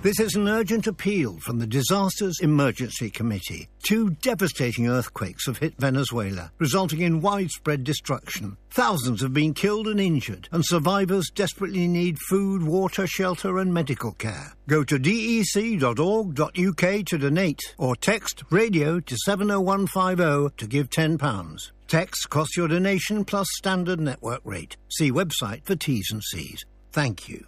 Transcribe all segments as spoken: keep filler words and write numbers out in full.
This is an urgent appeal from the Disasters Emergency Committee. Two devastating earthquakes have hit Venezuela, resulting in widespread destruction. Thousands have been killed and injured, and survivors desperately need food, water, shelter and medical care. Go to d e c dot org dot u k to donate, or text radio to seven oh one five oh to give ten pounds. Text costs your donation plus standard network rate. See website for T's and C's. Thank you.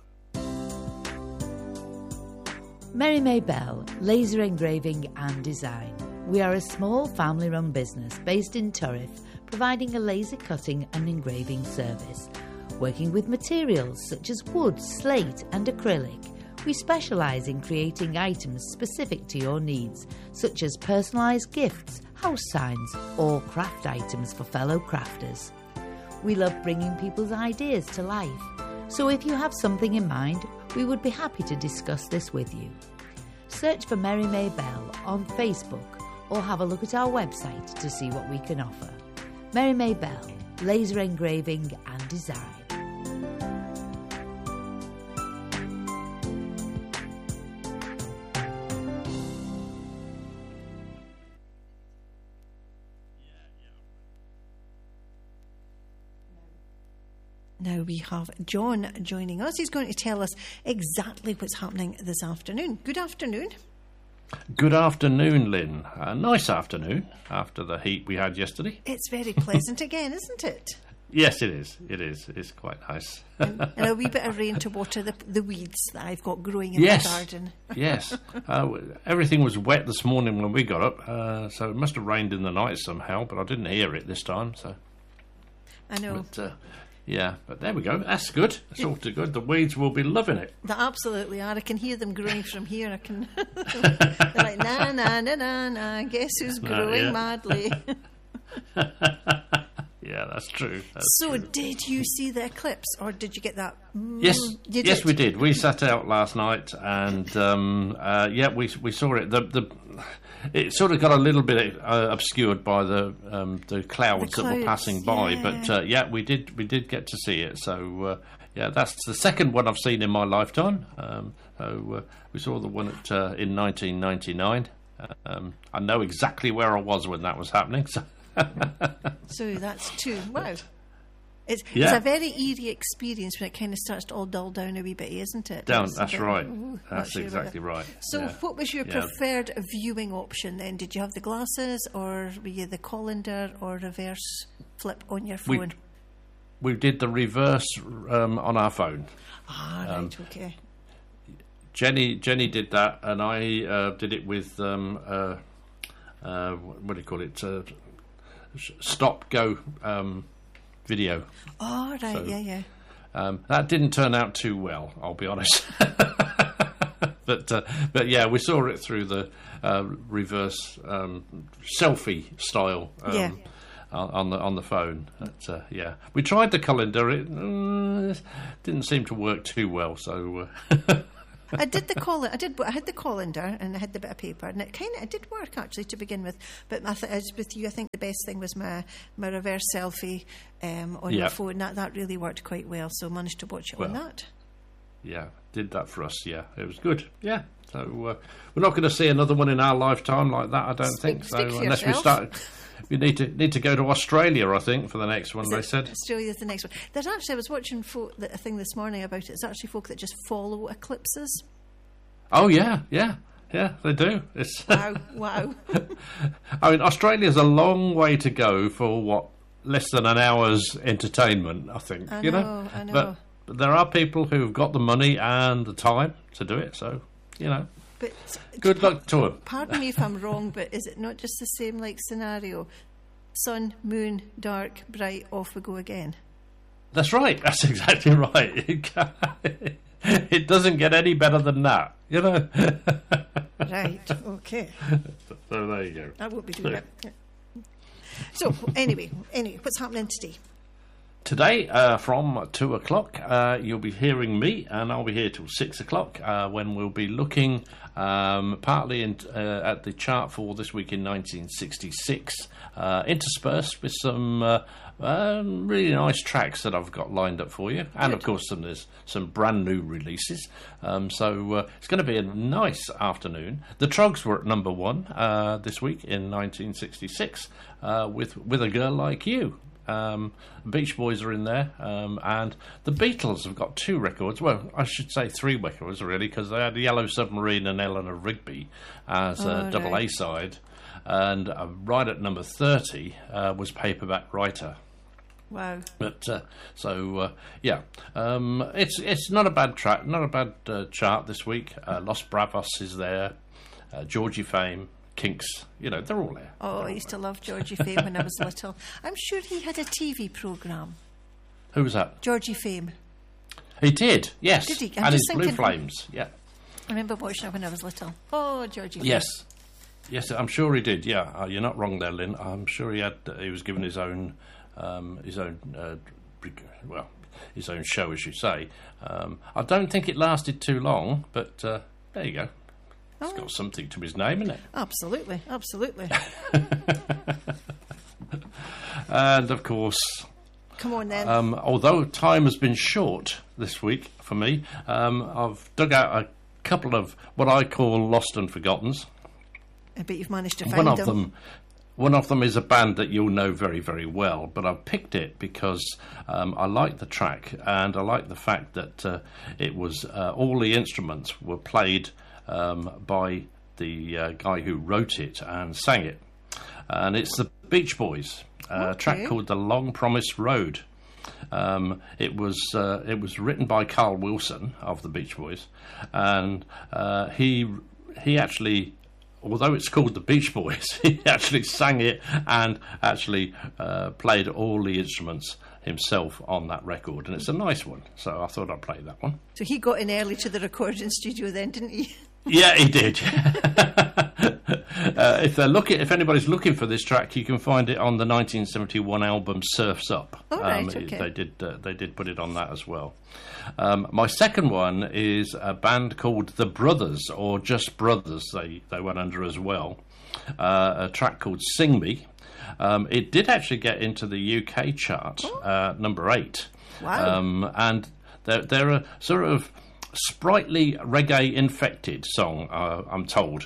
Mary May Bell, Laser Engraving and Design. We are a small family-run business based in Turriff, providing a laser cutting and engraving service. Working with materials such as wood, slate and acrylic, we specialise in creating items specific to your needs, such as personalised gifts, house signs or craft items for fellow crafters. We love bringing people's ideas to life, so if you have something in mind, we would be happy to discuss this with you. Search for Mary May Bell on Facebook or have a look at our website to see what we can offer. Mary May Bell, Laser Engraving and Design. Now we have John joining us. He's going to tell us exactly what's happening this afternoon. Good afternoon. Good afternoon, Lynn. A nice afternoon after the heat we had yesterday. It's very pleasant again, isn't it? Yes, it is. It is. It's quite nice. and, and a wee bit of rain to water the, the weeds that I've got growing in yes. the garden. Yes. Uh, everything was wet this morning when we got up, uh, so it must have rained in the night somehow, but I didn't hear it this time. So I know. But, uh, yeah, but there we go. That's good. That's all too good. The weeds will be loving it. They absolutely are. I can hear them growing from here. I can. They're like, na, na, na, na, na. Guess who's growing uh, yeah. madly? Yeah, that's true. That's so, true. Did you see the eclipse, or did you get that? Yes, you yes, did. we did. We sat out last night, and um, uh, yeah, we we saw it. The the it sort of got a little bit uh, obscured by the um, the, clouds the clouds that were passing by, yeah. but uh, yeah, we did we did get to see it. So uh, yeah, that's the second one I've seen in my lifetime. Um, so uh, we saw the one at, uh, in nineteen ninety-nine. Um, I know exactly where I was when that was happening. So. So that's two. Wow. It's, yeah. it's a very eerie experience when it kind of starts to all dull down a wee bit, isn't it? Down, it's that's bit, right. Ooh, that's sure exactly right. So yeah. what was your yeah. preferred viewing option then? Did you have the glasses, or were you the colander or reverse flip on your phone? We, we did the reverse um, on our phone. Ah, right, um, okay. Jenny Jenny did that, and I uh, did it with, um, uh, uh, what do you call it, uh, stop go um, video. Oh, right, so, yeah, yeah. Um, that didn't turn out too well, I'll be honest. but uh, but yeah, we saw it through the uh, reverse um, selfie style um, yeah. on the on the phone. But, uh, yeah, we tried the calendar. It uh, didn't seem to work too well. So. Uh, I did the col. I did. I had the colander and I had the bit of paper, and it kind of it did work actually to begin with. But I th- as with you, I think the best thing was my my reverse selfie um, on yeah. your phone. That that really worked quite well. So I managed to watch it well, on that. Yeah, did that for us. Yeah, it was good. Yeah. So uh, we're not going to see another one in our lifetime like that. I don't Speak, think so. Unless yourself. we start. We need to need to go to Australia, I think, for the next one. They said Australia's the next one. There's actually I was watching folk, a thing this morning about it. It's actually folk that just follow eclipses. Oh yeah, yeah, yeah. They do. It's wow, wow. I mean, Australia's a long way to go for what less than an hour's entertainment. I think I you know, know. I know. But, but there are people who've got the money and the time to do it. So you know. But good par- luck to them. Pardon me if I'm wrong, but is it not just the same like scenario? Sun, moon, dark, bright, off we go again. That's right. That's exactly right. It doesn't get any better than that, you know. Right. Okay. So there you go. I won't be doing it. Yeah. So anyway, anyway, what's happening today? Today, uh, from two o'clock, uh, you'll be hearing me, and I'll be here till six o'clock, uh, when we'll be looking um, partly in, uh, at the chart for this week in nineteen sixty-six, uh, interspersed with some uh, um, really nice tracks that I've got lined up for you, and Good. of course some there's some brand new releases. Um, so uh, it's going to be a nice afternoon. The Trogs were at number one uh, this week in nineteen sixty-six uh, with with A Girl Like You. Um, Beach Boys are in there, um, and the Beatles have got two records. Well, I should say three records really, because they had Yellow Submarine and Eleanor Rigby as a Oh, double right. A side, and uh, right at number thirty uh, was Paperback Writer. Wow. But uh, so uh, yeah, um, it's it's not a bad track, not a bad uh, chart this week. Uh, Los Bravos is there, uh, Georgie Fame, Kinks, you know, they're all there. Oh, I used to love Georgie Fame when I was little. I'm sure he had a T V programme. Who was that? Georgie Fame. He did, yes. Did he? I'm And his just Blue thinking- Flames, yeah. I remember watching it when I was little. Oh, Georgie Fame. Yes, yes, I'm sure he did. Yeah, uh, you're not wrong there, Lynn. I'm sure he had. Uh, he was given his own, um, his own, uh, reg- well, his own show, as you say. Um, I don't think it lasted too long, but uh, there you go. It's Oh. got something to his name, isn't it? Absolutely, absolutely. And of course, Come on then. um, although time has been short this week for me, um, I've dug out a couple of what I call lost and forgottens. I bet you've managed to find One of them. them, one of them is a band that you'll know very, very well. But I've picked it because um, I like the track, and I like the fact that uh, it was uh, all the instruments were played um, by the uh, guy who wrote it and sang it, and it's the Beach Boys. Uh, A track Okay. called "The Long Promised Road." Um, it was uh, it was written by Carl Wilson of the Beach Boys, and uh, he he actually, although it's called the Beach Boys, he actually sang it and actually uh, played all the instruments himself on that record, and it's a nice one. So I thought I'd play that one. So he got in early to the recording studio then, didn't he? Yeah, he did. uh, if they're looking, if anybody's looking for this track, you can find it on the nineteen seventy-one album "Surfs Up." Oh, right, it- okay. They did. Uh, they did put it on that as well. Um, my second one is a band called The Brothers, or just Brothers. They they went under as well. Uh, a track called "Sing Me." Um, it did actually get into the U K chart, uh, number eight. Wow. Um, and they're, they're a sort of sprightly reggae infected song, uh, I'm told.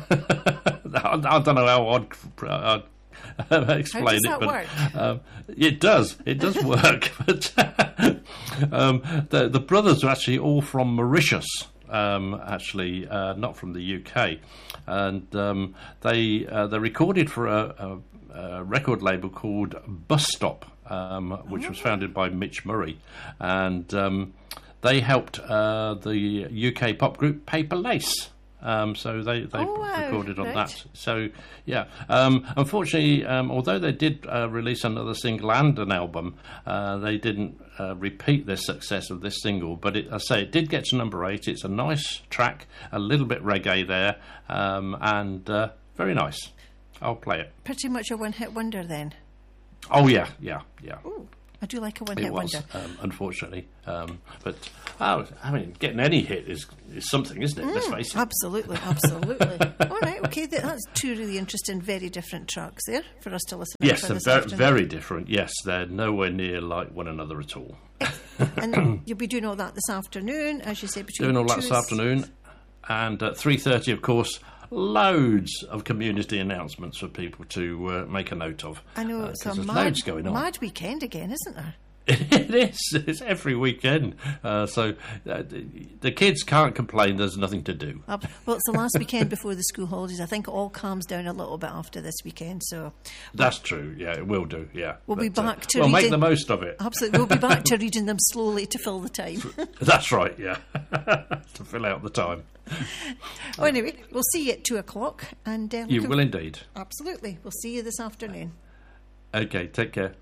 I, I don't know how I'd, I'd explain How does it, that but work? Um, it does. It does work. But um, the the brothers are actually all from Mauritius. Um, actually, uh, not from the U K, and um, they uh, they recorded for a, a, a record label called Bus Stop, um, which was founded by Mitch Murray, and um, they helped uh, the U K pop group Paper Lace. Um, so they, they Oh, wow, recorded on right. that. So, yeah. Um, unfortunately, um, although they did uh, release another single and an album, uh, they didn't uh, repeat the success of this single. But it, I say it did get to number eight. It's a nice track, a little bit reggae there, um, and uh, very nice. I'll play it. Pretty much a one-hit wonder then. Oh, yeah, yeah, yeah. Ooh, I do like a It one-hit was, wonder. um, unfortunately. Um, but, oh, I mean, getting any hit is, is something, isn't it? Let's face it. Absolutely, absolutely. All right, okay, th- that's two really interesting, very different tracks there for us to listen to. Yes, for they're this very, afternoon. very different. Yes, they're nowhere near like one another at all. And you'll be doing all that this afternoon, as you say, between Doing all that two this and- afternoon. And at three thirty, of course, loads of community announcements for people to uh, make a note of. I know Uh, it's 'cause a there's mad, loads going on. mad weekend again, isn't there? It is. It's every weekend. Uh, so uh, the, the kids can't complain. There's nothing to do. Uh, Well, it's the last weekend before the school holidays. I think it all calms down a little bit after this weekend. So That's true. Yeah, it will do. Yeah. We'll be But, uh, back to Well, make reading- the most of it. absolutely, we'll be back to reading them slowly to fill the time. That's right. Yeah. To fill out the time. Well, anyway, we'll see you at two o'clock. And uh, You looking- will indeed. Absolutely. We'll see you this afternoon. Okay. Take care.